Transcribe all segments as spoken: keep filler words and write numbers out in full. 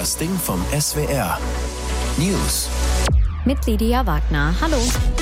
Das Ding vom S W R. News. Mit Lydia Wagner. Hallo.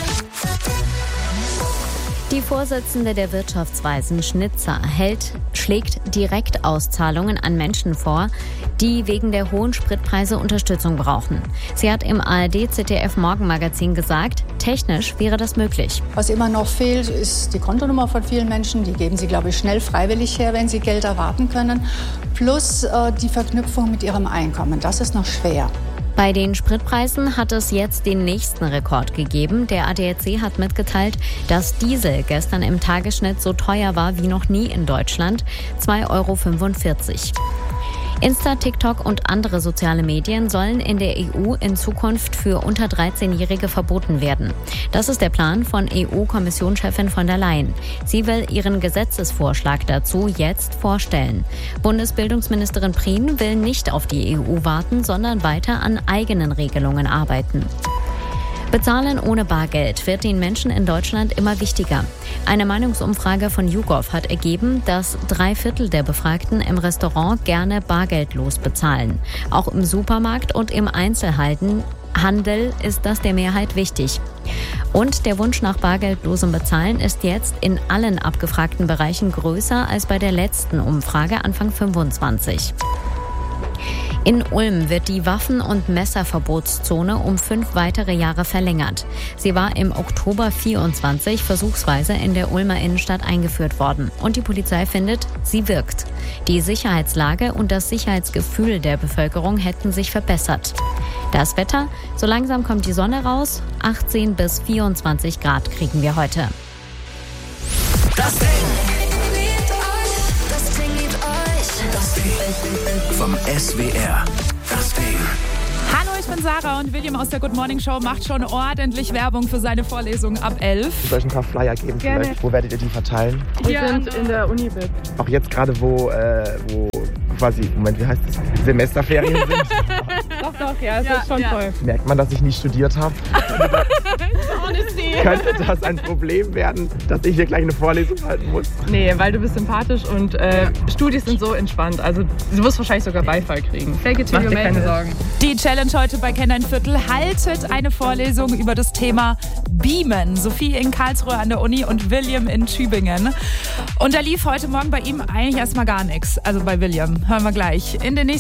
Die Vorsitzende der Wirtschaftsweisen, Schnitzer, hält, schlägt Direktauszahlungen an Menschen vor, die wegen der hohen Spritpreise Unterstützung brauchen. Sie hat im A R D-Z D F-Morgenmagazin gesagt, technisch wäre das möglich. Was immer noch fehlt, ist die Kontonummer von vielen Menschen. Die geben sie, glaube ich, schnell freiwillig her, wenn sie Geld erwarten können. Plus äh, die Verknüpfung mit ihrem Einkommen. Das ist noch schwer. Bei den Spritpreisen hat es jetzt den nächsten Rekord gegeben. Der A D A C hat mitgeteilt, dass Diesel gestern im Tagesschnitt so teuer war wie noch nie in Deutschland. zwei Euro fünfundvierzig. Insta, TikTok und andere soziale Medien sollen in der E U in Zukunft für unter dreizehnjährige verboten werden. Das ist der Plan von E U-Kommissionschefin von der Leyen. Sie will ihren Gesetzesvorschlag dazu jetzt vorstellen. Bundesbildungsministerin Prien will nicht auf die E U warten, sondern weiter an eigenen Regelungen arbeiten. Bezahlen ohne Bargeld wird den Menschen in Deutschland immer wichtiger. Eine Meinungsumfrage von YouGov hat ergeben, dass drei Viertel der Befragten im Restaurant gerne bargeldlos bezahlen. Auch im Supermarkt und im Einzelhandel ist das der Mehrheit wichtig. Und der Wunsch nach bargeldlosem Bezahlen ist jetzt in allen abgefragten Bereichen größer als bei der letzten Umfrage Anfang fünfundzwanzig. In Ulm wird die Waffen- und Messerverbotszone um fünf weitere Jahre verlängert. Sie war im Oktober vierundzwanzig versuchsweise in der Ulmer Innenstadt eingeführt worden. Und die Polizei findet, sie wirkt. Die Sicherheitslage und das Sicherheitsgefühl der Bevölkerung hätten sich verbessert. Das Wetter, so langsam kommt die Sonne raus. achtzehn bis vierundzwanzig Grad kriegen wir heute. Das Ding. Vom S W R. Das Ding. Hallo, ich bin Sarah und William aus der Good Morning Show macht schon ordentlich Werbung für seine Vorlesung ab elf. Soll ich ein paar Flyer geben Gerne. vielleicht? Wo werdet ihr die verteilen? Wir sind in der Uni-Bib. Auch jetzt gerade, wo, äh, wo quasi, Moment, wie heißt das? Semesterferien sind. Doch, doch, ja, es Ja, ist schon ja. toll. Merkt man, dass ich nie studiert habe? Könnte das ein Problem werden, dass ich hier gleich eine Vorlesung halten muss? Nee, weil du bist sympathisch und äh, Studis sind so entspannt. Also du wirst wahrscheinlich sogar Beifall kriegen. Fake it till Mach you dir make keine it. Sorgen. Die Challenge heute bei Kenner ein Viertel haltet eine Vorlesung über das Thema Beamen. Sophie in Karlsruhe an der Uni und William in Tübingen. Und da lief heute Morgen bei ihm eigentlich erstmal gar nichts. Also bei William. Hören wir gleich. In den nächsten